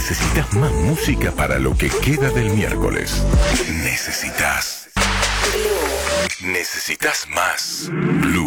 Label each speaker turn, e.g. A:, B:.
A: Necesitas más música para lo que queda del miércoles. Necesitas más Blue.